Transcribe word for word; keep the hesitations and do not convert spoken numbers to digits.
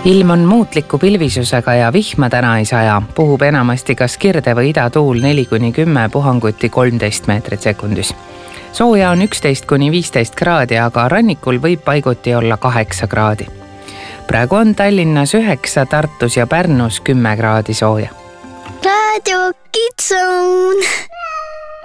ilm on muutliku pilvisusega ja vihma täna ei saja. Puhub enamasti kas kirde või idatuul neli kuni kümme, puhanguti kolmteist meetrit sekundis. Sooja on üksteist kuni viisteist kraadi, aga rannikul võib paiguti olla kaheksa kraadi. Praegu on Tallinnas üheksa, Tartus ja Pärnus kümme kraadi sooja. Raadio Kids Zone.